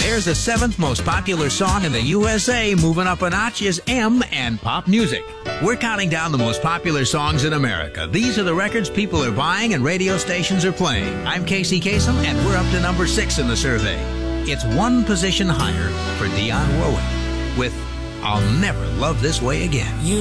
There's the 7th most popular song in the USA. Moving up a notch is M and Pop Music. We're counting down the most popular songs in America. These are the records people are buying and radio stations are playing. I'm Casey Kasem, and we're up to number 6 in the survey. It's one position higher for Dionne Warwick with I'll Never Love This Way Again.